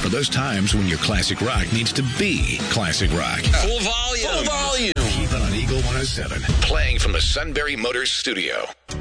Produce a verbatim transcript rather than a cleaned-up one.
for those times when your classic rock needs to be classic rock. Full volume. Full volume. Keep it on Eagle one oh seven. Playing from the Sunbury Motors studio.